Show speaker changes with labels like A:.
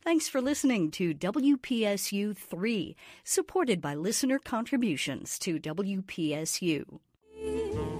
A: Thanks for listening to WPSU 3, supported by listener contributions to WPSU.